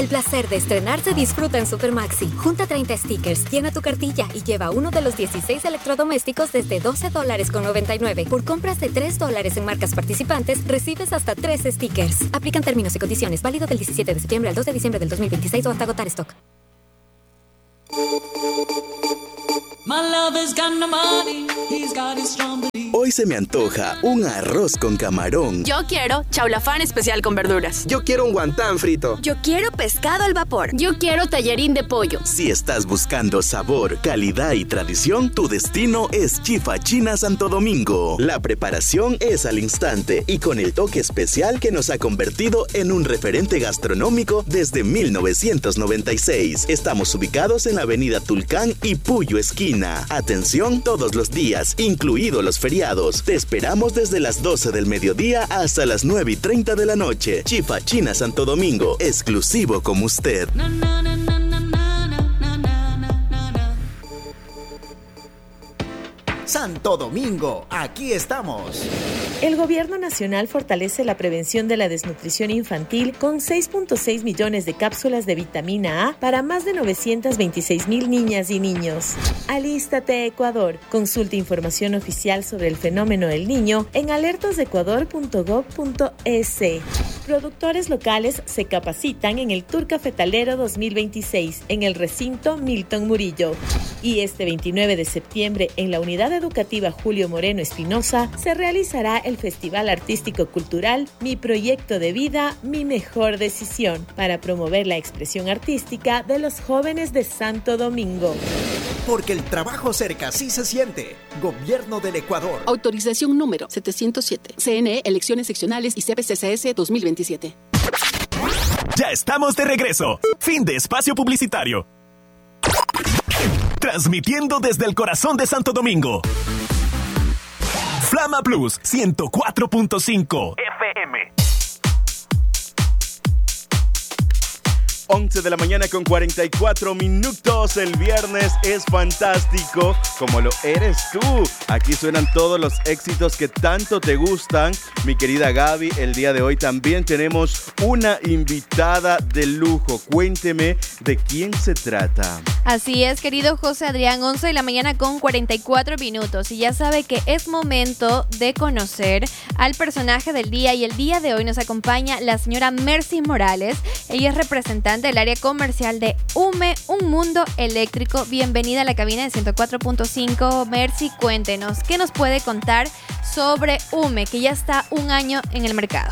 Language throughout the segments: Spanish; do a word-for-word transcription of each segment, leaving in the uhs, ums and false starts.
El placer de estrenar se disfruta en Supermaxi. Junta treinta stickers, llena tu cartilla y lleva uno de los dieciséis electrodomésticos desde doce dólares con noventa y nueve. Por compras de tres dólares en marcas participantes, recibes hasta tres stickers. Aplican términos y condiciones. Válido del diecisiete de septiembre al dos de diciembre del dos mil veintiséis o hasta agotar stock. Hoy se me antoja un arroz con camarón. Yo quiero chaulafán especial con verduras. Yo quiero un guantán frito. Yo quiero pescado al vapor. Yo quiero tallarín de pollo. Si estás buscando sabor, calidad y tradición, tu destino es Chifa China Santo Domingo. La preparación es al instante y con el toque especial que nos ha convertido en un referente gastronómico desde mil novecientos noventa y seis. Estamos ubicados en la avenida Tulcán y Puyo Esquina. Atención todos los días, incluidos los feriados. Te esperamos desde las doce del mediodía hasta las nueve y treinta de la noche. Chifa China Santo Domingo, exclusivo como usted. Na, na, na, na, na, na, na, na, na. Santo Domingo, aquí estamos. El Gobierno Nacional fortalece la prevención de la desnutrición infantil con seis punto seis millones de cápsulas de vitamina A para más de novecientos veintiséis mil niñas y niños. Alístate, Ecuador. Consulta información oficial sobre el fenómeno del niño en alertas de ecuador punto gob punto es. Productores locales se capacitan en el Tour Cafetalero dos mil veintiséis en el recinto Milton Murillo. Y este veintinueve de septiembre en la Unidad Educativa Julio Moreno Espinosa se realizará el Festival Artístico Cultural Mi Proyecto de Vida, Mi Mejor Decisión, para promover la expresión artística de los jóvenes de Santo Domingo. Porque el trabajo cerca sí se siente. Gobierno del Ecuador. Autorización número setecientos siete. C N E, Elecciones Seccionales y C P C C S dos mil veintisiete. Ya estamos de regreso. Fin de espacio publicitario. Transmitiendo desde el corazón de Santo Domingo. Flama Plus ciento cuatro punto cinco F M. once de la mañana con cuarenta y cuatro minutos. El viernes es fantástico, como lo eres tú. Aquí suenan todos los éxitos que tanto te gustan. Mi querida Gaby, el día de hoy también tenemos una invitada de lujo. Cuénteme de quién se trata. Así es, querido José Adrián, once de la mañana con cuarenta y cuatro minutos. Y ya sabe que es momento de conocer al personaje del día. Y el día de hoy nos acompaña la señora Mercy Morales. Ella es representante del área comercial de UME, Un Mundo Eléctrico. Bienvenida a la cabina de ciento cuatro punto cinco. Mercy, cuéntenos, ¿qué nos puede contar sobre UME, que ya está un año en el mercado?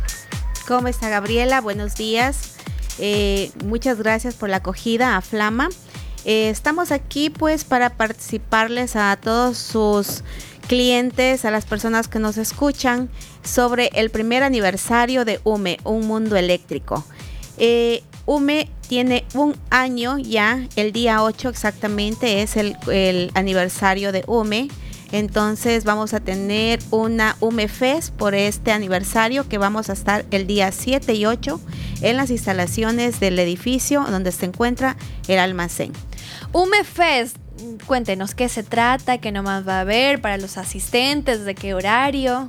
¿Cómo está, Gabriela? Buenos días. Eh, muchas gracias por la acogida a Flama. Eh, estamos aquí pues para participarles a todos sus clientes, a las personas que nos escuchan, sobre el primer aniversario de UME, Un Mundo Eléctrico. Eh, UME tiene un año ya, el día ocho exactamente es el, el aniversario de UME. Entonces vamos a tener una UME Fest por este aniversario, que vamos a estar el día siete y ocho en las instalaciones del edificio donde se encuentra el almacén. UME Fest, cuéntenos qué se trata, qué nomás va a haber para los asistentes, de qué horario.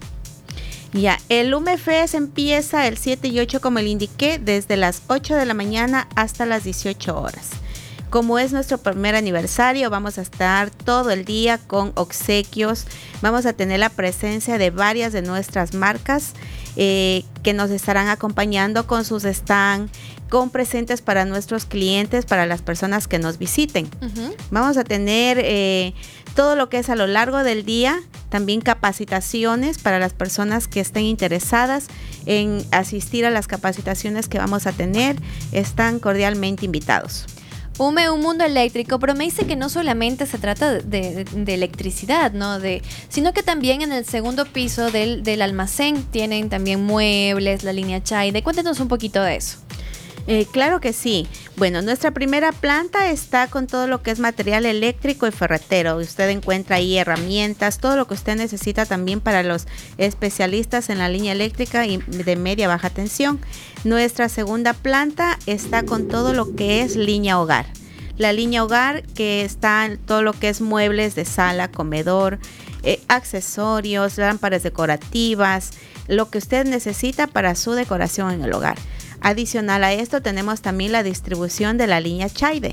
Ya, el UME Fest empieza el siete y ocho, como le indiqué, desde las ocho de la mañana hasta las dieciocho horas. Como es nuestro primer aniversario, vamos a estar todo el día con obsequios. Vamos a tener la presencia de varias de nuestras marcas eh, que nos estarán acompañando con sus stands, con presentes para nuestros clientes, para las personas que nos visiten. Uh-huh. Vamos a tener eh, todo lo que es a lo largo del día, también capacitaciones para las personas que estén interesadas en asistir a las capacitaciones que vamos a tener. Están cordialmente invitados. UME, Un Mundo Eléctrico, pero me dice que no solamente se trata de, de, de electricidad, ¿no? De, sino que también en el segundo piso del, del almacén tienen también muebles, la línea Chaide. Cuéntenos un poquito de eso. Eh, claro que sí. Bueno, nuestra primera planta está con todo lo que es material eléctrico y ferretero. Usted encuentra ahí herramientas, todo lo que usted necesita también para los especialistas en la línea eléctrica y de media baja tensión. Nuestra segunda planta está con todo lo que es línea hogar. La línea hogar, que está en todo lo que es muebles de sala, comedor, eh, accesorios, lámparas decorativas, lo que usted necesita para su decoración en el hogar. Adicional a esto, tenemos también la distribución de la línea Chaide.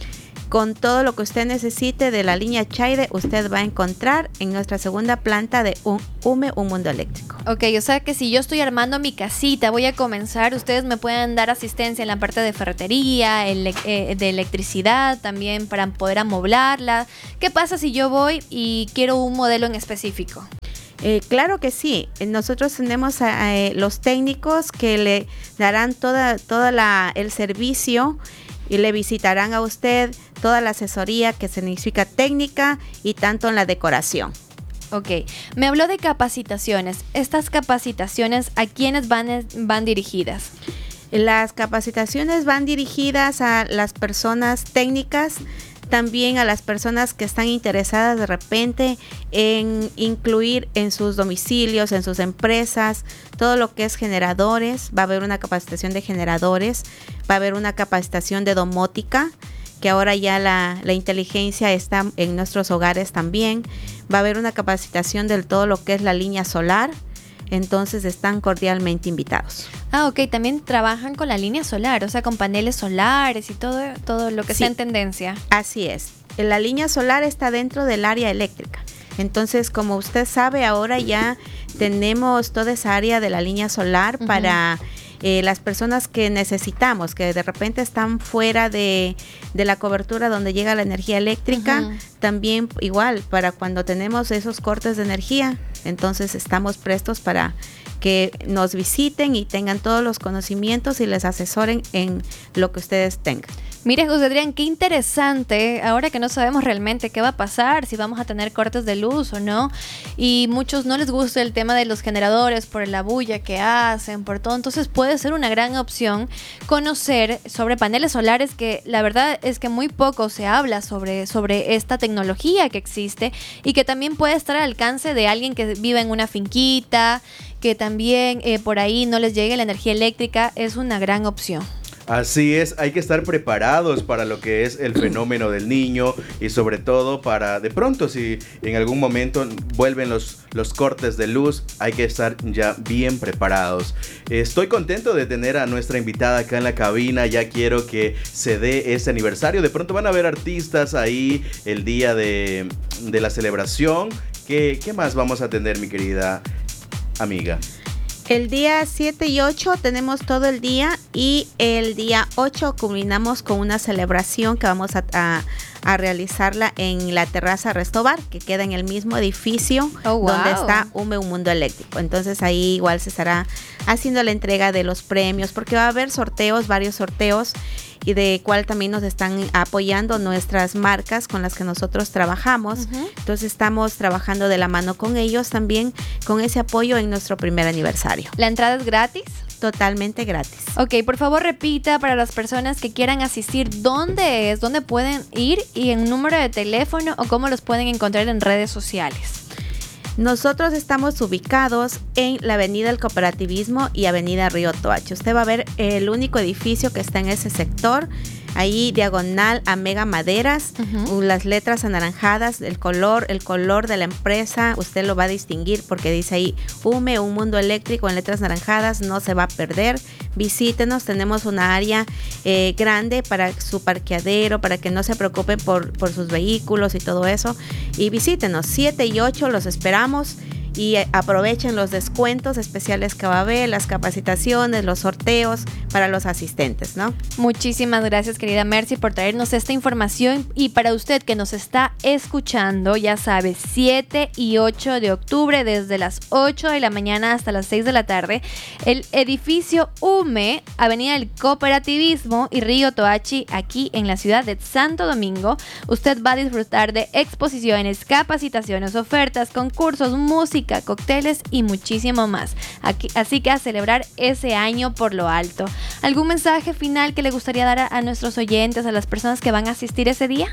Con todo lo que usted necesite de la línea Chaide, usted va a encontrar en nuestra segunda planta de U M E Un Mundo Eléctrico. Ok, o sea que si yo estoy armando mi casita, voy a comenzar, ustedes me pueden dar asistencia en la parte de ferretería, ele- eh, de electricidad, también para poder amoblarla. ¿Qué pasa si yo voy y quiero un modelo en específico? Eh, claro que sí, nosotros tenemos a, a, los técnicos que le darán toda, toda la, el servicio y le visitarán a usted toda la asesoría que significa técnica y tanto en la decoración. Ok, me habló de capacitaciones. ¿Estas capacitaciones a quiénes van, van dirigidas? Las capacitaciones van dirigidas a las personas técnicas, también a las personas que están interesadas de repente en incluir en sus domicilios, en sus empresas, todo lo que es generadores. Va a haber una capacitación de generadores, va a haber una capacitación de domótica, que ahora ya la, la inteligencia está en nuestros hogares también. Va a haber una capacitación de todo lo que es la línea solar. Entonces están cordialmente invitados. Ah, ok, también trabajan con la línea solar, o sea, con paneles solares y todo, todo lo que sí, está en tendencia. Así es. La línea solar está dentro del área eléctrica. Entonces, como usted sabe, ahora ya tenemos toda esa área de la línea solar uh-huh. para eh, las personas que necesitamos, que de repente están fuera de, de la cobertura donde llega la energía eléctrica. Uh-huh. También igual, para cuando tenemos esos cortes de energía, entonces estamos prestos para que nos visiten y tengan todos los conocimientos y les asesoren en lo que ustedes tengan. Mire, José Adrián, qué interesante, ahora que no sabemos realmente qué va a pasar, si vamos a tener cortes de luz o no, y muchos no les gusta el tema de los generadores por la bulla que hacen, por todo, entonces puede ser una gran opción conocer sobre paneles solares, que la verdad es que muy poco se habla sobre, sobre esta tecnología que existe y que también puede estar al alcance de alguien que vive en una finquita, que también eh, por ahí no les llegue la energía eléctrica. Es una gran opción. Así es, hay que estar preparados para lo que es el fenómeno del niño y sobre todo para, de pronto, si en algún momento vuelven los, los cortes de luz, hay que estar ya bien preparados. Estoy contento de tener a nuestra invitada acá en la cabina, ya quiero que se dé ese aniversario. De pronto van a haber artistas ahí el día de, de la celebración. ¿Qué, qué más vamos a tener, mi querida amiga? El día siete y ocho tenemos todo el día y el día ocho culminamos con una celebración que vamos a, a, a realizarla en la terraza Restobar, que queda en el mismo edificio oh, wow. donde está U M E Un Mundo Eléctrico. Entonces ahí igual se estará haciendo la entrega de los premios, porque va a haber sorteos, varios sorteos, y de cual también nos están apoyando nuestras marcas con las que nosotros trabajamos. Uh-huh. Entonces estamos trabajando de la mano con ellos también, con ese apoyo en nuestro primer aniversario. ¿La entrada es gratis? Totalmente gratis. Ok, por favor repita para las personas que quieran asistir, ¿dónde es? ¿Dónde pueden ir? Y en número de teléfono o cómo los pueden encontrar en redes sociales. Nosotros estamos ubicados en la Avenida del Cooperativismo y Avenida Río Toachi. Usted va a ver el único edificio que está en ese sector, ahí diagonal a Mega Maderas, uh-huh. las letras anaranjadas, el color, el color de la empresa, usted lo va a distinguir porque dice ahí U M E Un Mundo Eléctrico en letras naranjadas, no se va a perder. Visítenos, tenemos una área eh, grande para su parqueadero, para que no se preocupen por, por sus vehículos y todo eso. Y visítenos, siete y ocho los esperamos. Y aprovechen los descuentos especiales que va a haber, las capacitaciones, los sorteos para los asistentes, ¿no? Muchísimas gracias, querida Mercy, por traernos esta información. Y para usted que nos está escuchando, ya sabe, siete y ocho de octubre, desde las ocho de la mañana hasta las seis de la tarde, el edificio U M E, Avenida del Cooperativismo y Río Toachi, aquí en la ciudad de Santo Domingo. Usted va a disfrutar de exposiciones, capacitaciones, ofertas, concursos, música, cócteles y muchísimo más. Aquí, así que a celebrar ese año por lo alto. ¿Algún mensaje final que le gustaría dar a, a nuestros oyentes, a las personas que van a asistir ese día?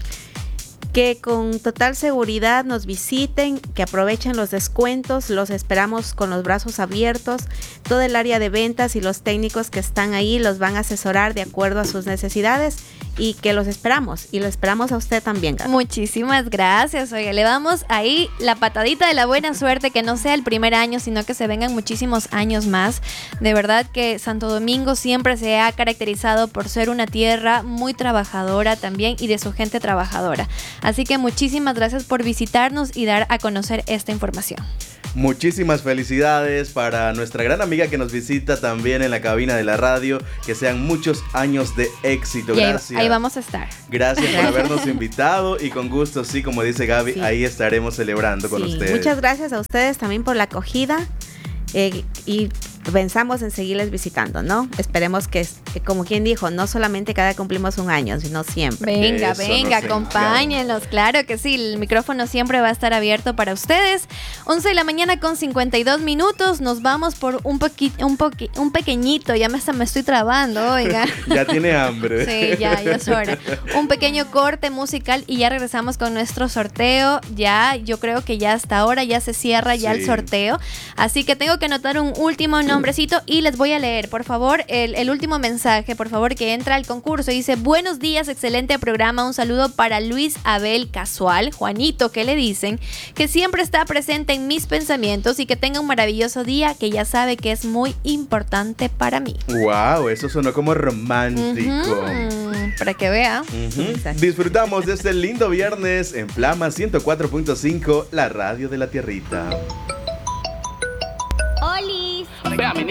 Que con total seguridad nos visiten, que aprovechen los descuentos, los esperamos con los brazos abiertos. Todo el área de ventas y los técnicos que están ahí los van a asesorar de acuerdo a sus necesidades y que los esperamos. Y lo esperamos a usted también, Gaby. Muchísimas gracias. Oiga, le damos ahí la patadita de la buena suerte, que no sea el primer año, sino que se vengan muchísimos años más. De verdad que Santo Domingo siempre se ha caracterizado por ser una tierra muy trabajadora también y de su gente trabajadora. Así que muchísimas gracias por visitarnos y dar a conocer esta información. Muchísimas felicidades para nuestra gran amiga que nos visita también en la cabina de la radio. Que sean muchos años de éxito. Y ahí, Gracias. ahí vamos a estar. Gracias por habernos invitado y con gusto, sí, como dice Gaby, sí. ahí estaremos celebrando con sí. ustedes. Muchas gracias a ustedes también por la acogida eh, y pensamos en seguirles visitando, ¿no? Esperemos que, que, como quien dijo, no solamente cada cumplimos un año, sino siempre. Venga, Eso venga, acompáñenlos. Claro que sí, el micrófono siempre va a estar abierto para ustedes. once de la mañana con cincuenta y dos minutos. Nos vamos por un poquito, un, poqui, un pequeñito. Ya me, hasta me estoy trabando, oiga. Ya tiene hambre. Sí, ya, ya es hora. Un pequeño corte musical y ya regresamos con nuestro sorteo. Ya, yo creo que ya hasta ahora ya se cierra ya sí. el sorteo. Así que tengo que anotar un último nombrecito y les voy a leer, por favor, el, el último mensaje, por favor, que entra al concurso. Dice: buenos días, excelente programa, un saludo para Luis Abel Casual, Juanito, que le dicen, que siempre está presente en mis pensamientos y que tenga un maravilloso día, que ya sabe que es muy importante para mí. Wow, eso sonó como romántico. Uh-huh, para que vea. Uh-huh. Disfrutamos de este lindo viernes en Flama ciento cuatro punto cinco, la radio de la tierrita. ¡Olis! Vea, mi